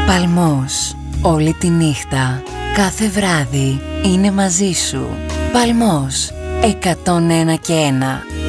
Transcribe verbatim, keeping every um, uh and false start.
Παλμός. Όλη τη νύχτα, κάθε βράδυ είναι μαζί σου. Παλμός. εκατόν ένα και ένα.